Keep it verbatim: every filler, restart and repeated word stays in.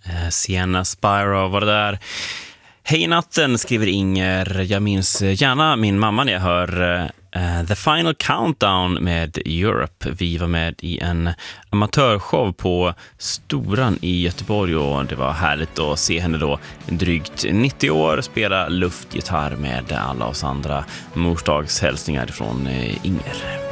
Eh, Sienna Spyro var det där. Hej natten, skriver Inger. Jag minns gärna min mamma när jag hör uh, The Final Countdown med Europe. Vi var med i en amatörshow på Storan i Göteborg och det var härligt att se henne då drygt nittio år spela luftgitarr med alla oss andra. Morsdagshälsningar från uh, Inger.